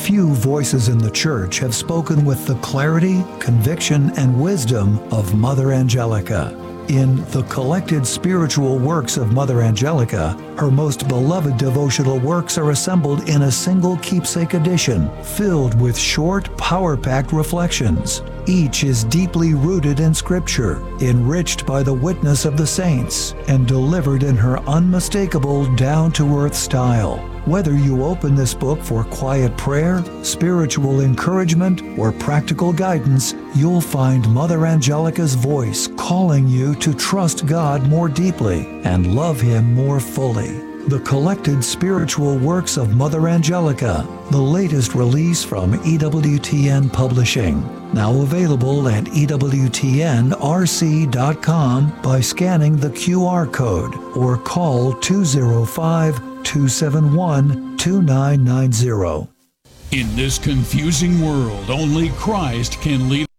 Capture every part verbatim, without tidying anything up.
Few voices in the Church have spoken with the clarity, conviction, and wisdom of Mother Angelica. In The Collected Spiritual Works of Mother Angelica, her most beloved devotional works are assembled in a single keepsake edition, filled with short, power-packed reflections. Each is deeply rooted in Scripture, enriched by the witness of the saints, and delivered in her unmistakable, down-to-earth style. Whether you open this book for quiet prayer, spiritual encouragement, or practical guidance, you'll find Mother Angelica's voice calling you to trust God more deeply and love Him more fully. The Collected Spiritual Works of Mother Angelica, the latest release from E W T N Publishing. Now available at E W T N R C dot com by scanning the Q R code or call two oh five, two seven one, two nine nine zero. In this confusing world, only Christ can lead.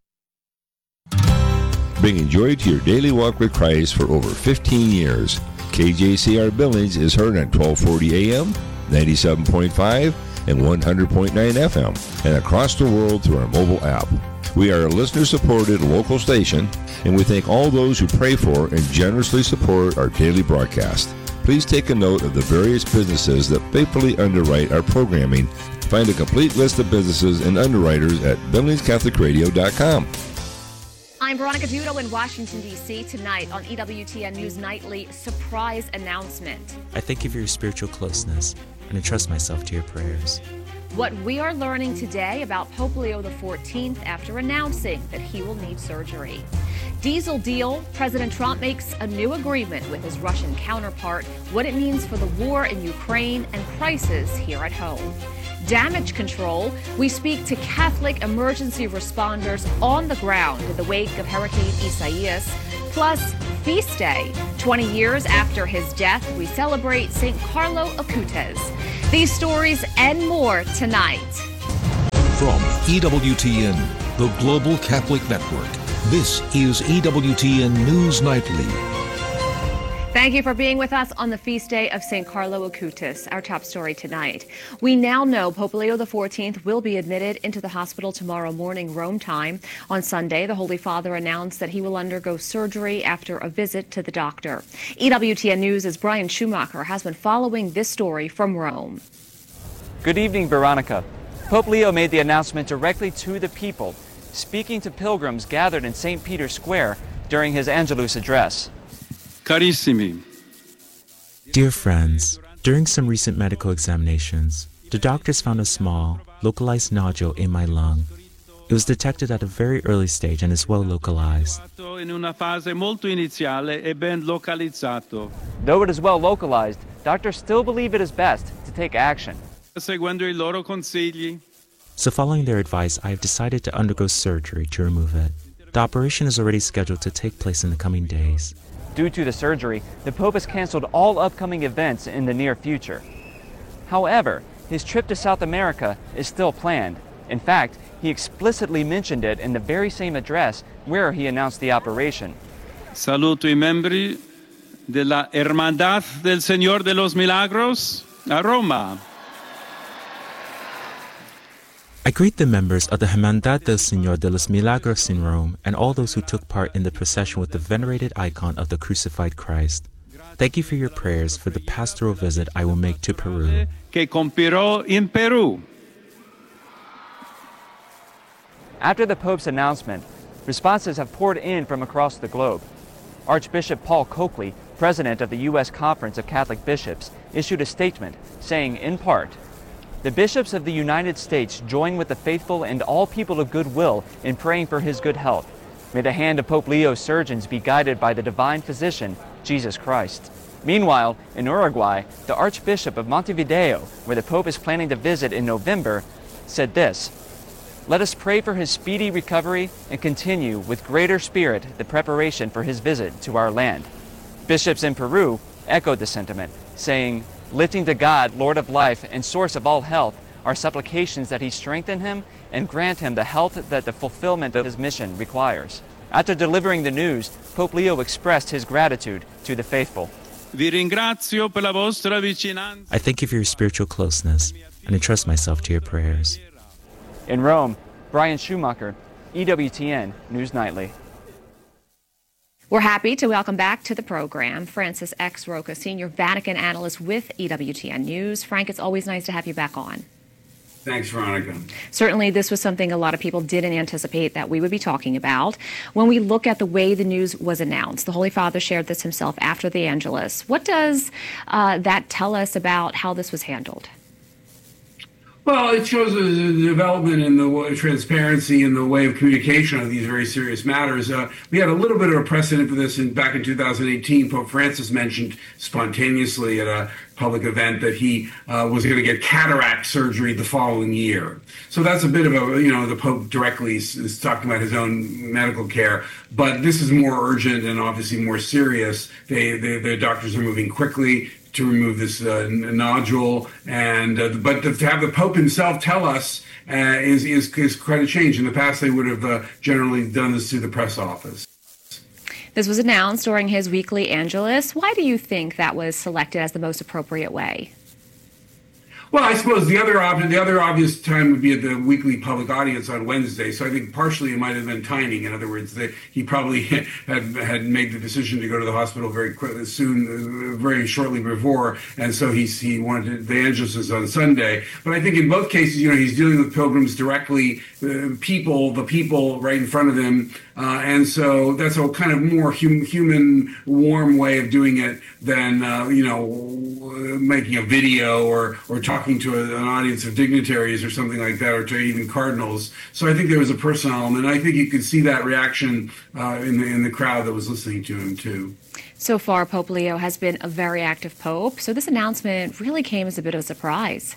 Bringing joy to your daily walk with Christ for over fifteen years. K J C R Billings is heard on twelve forty A M, ninety-seven point five, and one hundred point nine F M, and across the world through our mobile app. We are a listener-supported local station, and we thank all those who pray for and generously support our daily broadcast. Please take a note of the various businesses that faithfully underwrite our programming. Find a complete list of businesses and underwriters at billings catholic radio dot com. I'm Veronica Dudo in Washington, D C Tonight on E W T N News Nightly, surprise announcement. I thank you for your spiritual closeness and entrust myself to your prayers. What we are learning today about Pope Leo the fourteenth after announcing that he will need surgery. Diesel deal, President Trump makes a new agreement with his Russian counterpart, what it means for the war in Ukraine and prices here at home. Damage control, we speak to Catholic emergency responders on the ground in the wake of Hurricane Isaias. Plus, feast day. twenty years after his death, we celebrate Saint Carlo Acutis. These stories and more tonight. From E W T N, the Global Catholic Network, this is E W T N News Nightly. Thank you for being with us on the feast day of Saint Carlo Acutis, our top story tonight. We now know Pope Leo the fourteenth will be admitted into the hospital tomorrow morning, Rome time. On Sunday, the Holy Father announced that he will undergo surgery after a visit to the doctor. E W T N News' Brian Schumacher has been following this story from Rome. Good evening, Veronica. Pope Leo made the announcement directly to the people, speaking to pilgrims gathered in Saint Peter's Square during his Angelus address. Carissimi. Dear friends, during some recent medical examinations, the doctors found a small, localized nodule in my lung. It was detected at a very early stage and is well localized. Though it is well localized, doctors still believe it is best to take action. Seguendo I loro consigli. So following their advice, I have decided to undergo surgery to remove it. The operation is already scheduled to take place in the coming days. Due to the surgery, the Pope has canceled all upcoming events in the near future. However, his trip to South America is still planned. In fact, he explicitly mentioned it in the very same address where he announced the operation. Saluto I membri della Hermandad del Señor de los Milagros a Roma. I greet the members of the Hermandad del Señor de los Milagros in Rome and all those who took part in the procession with the venerated icon of the crucified Christ. Thank you for your prayers for the pastoral visit I will make to Peru. Que compirò in Peru. After the Pope's announcement, responses have poured in from across the globe. Archbishop Paul Coakley, president of the U S Conference of Catholic Bishops, issued a statement saying, in part, "The bishops of the United States join with the faithful and all people of goodwill in praying for his good health. May the hand of Pope Leo's surgeons be guided by the divine physician, Jesus Christ." Meanwhile, in Uruguay, the Archbishop of Montevideo, where the Pope is planning to visit in November, said this, "Let us pray for his speedy recovery and continue with greater spirit the preparation for his visit to our land." Bishops in Peru echoed the sentiment, saying, "Lifting to God, Lord of life and source of all health, our supplications that he strengthen him and grant him the health that the fulfillment of his mission requires." After delivering the news, Pope Leo expressed his gratitude to the faithful. Vi ringrazio per la vostra vicinanza. I thank you for your spiritual closeness and entrust myself to your prayers. In Rome, Brian Schumacher, E W T N News Nightly. We're happy to welcome back to the program Francis X. Rocca, Senior Vatican Analyst with E W T N News. Frank, it's always nice to have you back on. Thanks, Veronica. Certainly, this was something a lot of people didn't anticipate that we would be talking about. When we look at the way the news was announced, the Holy Father shared this himself after the Angelus. What does uh, that tell us about how this was handled? Well, it shows a development in the way, transparency in the way of communication on these very serious matters. Uh, we had a little bit of a precedent for this in, back in two thousand eighteen. Pope Francis mentioned spontaneously at a public event that he uh, was going to get cataract surgery the following year. So that's a bit of a, you know, the Pope directly is, is talking about his own medical care. But this is more urgent and obviously more serious. They, they, the doctors are moving quickly to remove this uh, nodule, and uh, but to have the Pope himself tell us uh, is, is is quite a change. In the past, they would have uh, generally done this through the press office. This was announced during his weekly Angelus. Why do you think that was selected as the most appropriate way? Well, I suppose the other ob- the other obvious time would be at the weekly public audience on Wednesday. So I think partially it might have been timing. In other words, that he probably had had made the decision to go to the hospital very quickly, soon, uh, very shortly before, and so he's he wanted to, the Angelus is on Sunday. But I think in both cases, you know, he's dealing with pilgrims directly, uh, people, the people right in front of him, uh, and so that's a kind of more hum- human, warm way of doing it than uh, you know, making a video or or talking. talking to a, an audience of dignitaries or something like that, or to even cardinals. So I think there was a personal element. I think you could see that reaction uh, in the in the crowd that was listening to him too. So far, Pope Leo has been a very active pope. So this announcement really came as a bit of a surprise.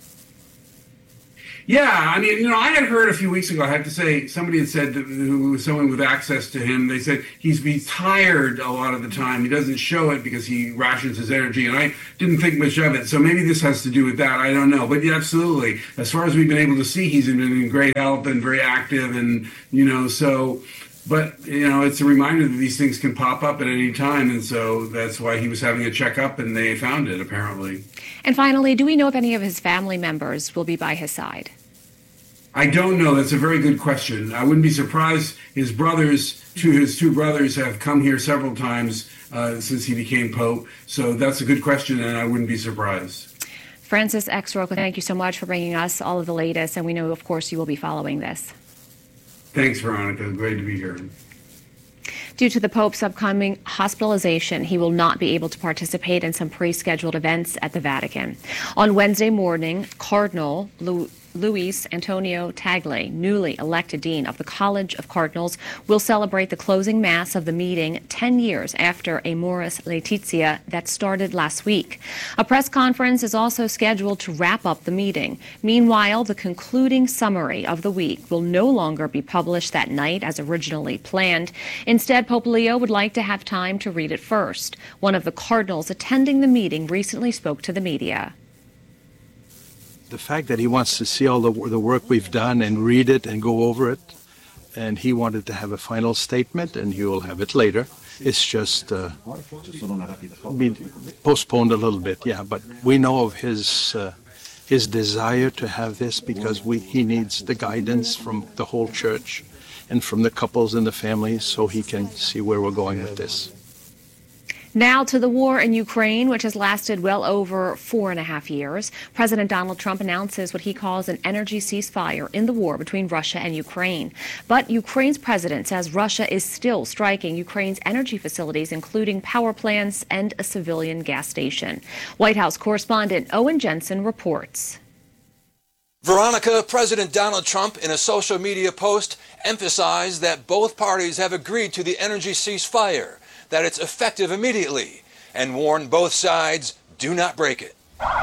Yeah, I mean, you know, I had heard a few weeks ago, I have to say, somebody had said, that, who was someone with access to him, they said he's he's tired a lot of the time. He doesn't show it because he rations his energy, and I didn't think much of it. So maybe this has to do with that. I don't know. But yeah, absolutely. As far as we've been able to see, he's been in great health and very active, and, you know, so... But, you know, it's a reminder that these things can pop up at any time, and so that's why he was having a checkup, and they found it, apparently. And finally, do we know if any of his family members will be by his side? I don't know. That's a very good question. I wouldn't be surprised. His brothers, two his two brothers, have come here several times uh, since he became Pope, so that's a good question, and I wouldn't be surprised. Francis X. Rocca, thank you so much for bringing us all of the latest, and we know, of course, you will be following this. Thanks, Veronica. Great to be here. Due to the Pope's upcoming hospitalization, he will not be able to participate in some pre-scheduled events at the Vatican. On Wednesday morning, Cardinal Lu- Luis Antonio Tagle, newly elected Dean of the College of Cardinals, will celebrate the closing Mass of the meeting ten years after Amoris Laetitia that started last week. A press conference is also scheduled to wrap up the meeting. Meanwhile, the concluding summary of the week will no longer be published that night as originally planned. Instead, Pope Leo would like to have time to read it first. One of the cardinals attending the meeting recently spoke to the media. The fact that he wants to see all the, the work we've done and read it and go over it, and he wanted to have a final statement, and he will have it later. It's just uh, be postponed a little bit, yeah. But we know of his uh, his desire to have this because we he needs the guidance from the whole church and from the couples and the families, so he can see where we're going with this. Now to the war in Ukraine, which has lasted well over four and a half years. President Donald Trump announces what he calls an energy ceasefire in the war between Russia and Ukraine. But Ukraine's president says Russia is still striking Ukraine's energy facilities, including power plants and a civilian gas station. White House correspondent Owen Jensen reports. Veronica, President Donald Trump, in a social media post, emphasized that both parties have agreed to the energy ceasefire, that it's effective immediately, and warned both sides, do not break it.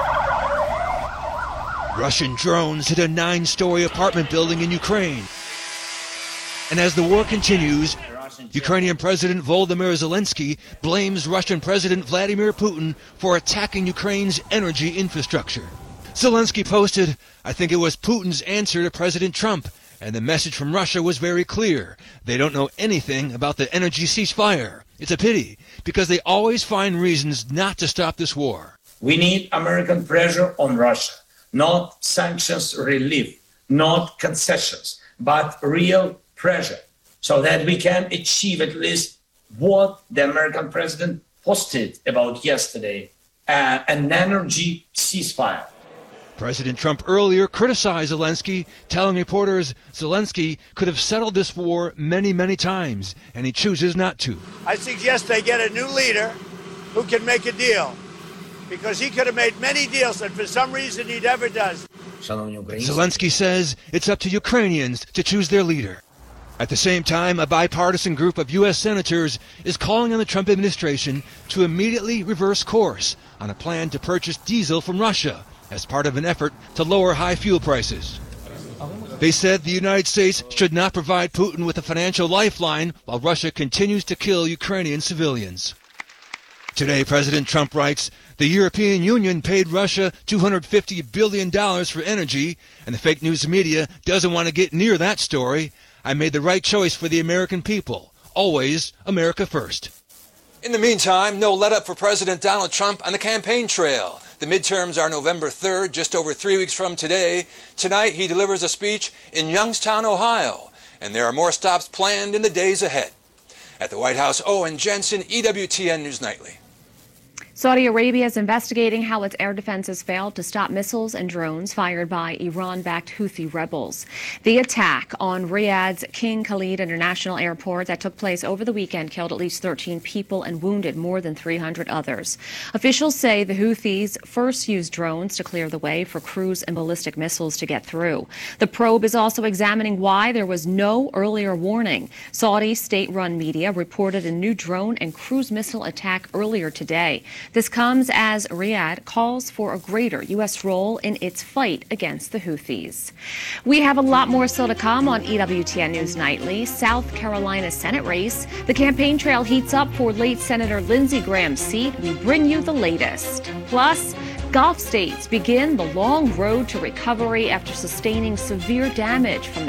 Russian drones hit a nine-story apartment building in Ukraine. And as the war continues, Ukrainian President Volodymyr Zelensky blames Russian President Vladimir Putin for attacking Ukraine's energy infrastructure. Zelensky posted, "I think it was Putin's answer to President Trump, and the message from Russia was very clear. They don't know anything about the energy ceasefire. It's a pity, because they always find reasons not to stop this war." We need American pressure on Russia, not sanctions relief. not concessions, but real pressure, so that we can achieve at least what the American president posted about yesterday, uh, an energy ceasefire. President Trump earlier criticized Zelensky, telling reporters Zelensky could have settled this war many, many times, and he chooses not to. I suggest they get a new leader who can make a deal, because he could have made many deals, and for some reason he never does. Zelensky says it's up to Ukrainians to choose their leader. At the same time, a bipartisan group of U S senators is calling on the Trump administration to immediately reverse course on a plan to purchase diesel from Russia as part of an effort to lower high fuel prices. They said the United States should not provide Putin with a financial lifeline while Russia continues to kill Ukrainian civilians. Today, President Trump writes, the European Union paid Russia two hundred fifty billion dollars for energy, and the fake news media doesn't want to get near that story. I made the right choice for the American people. Always America first. In the meantime, no let-up for President Donald Trump on the campaign trail. The midterms are November third, just over three weeks from today. Tonight, he delivers a speech in Youngstown, Ohio, and there are more stops planned in the days ahead. At the White House, Owen Jensen, E W T N News Nightly. Saudi Arabia is investigating how its air defenses failed to stop missiles and drones fired by Iran-backed Houthi rebels. The attack on Riyadh's King Khalid International Airport that took place over the weekend killed at least thirteen people and wounded more than three hundred others. Officials say the Houthis first used drones to clear the way for cruise and ballistic missiles to get through. The probe is also examining why there was no earlier warning. Saudi state-run media reported a new drone and cruise missile attack earlier today. This comes as Riyadh calls for a greater U S role in its fight against the Houthis. We have a lot more still to come on E W T N News Nightly. South Carolina Senate race. The campaign trail heats up for late Senator Lindsey Graham's seat. We bring you the latest. Plus, Gulf states begin the long road to recovery after sustaining severe damage from the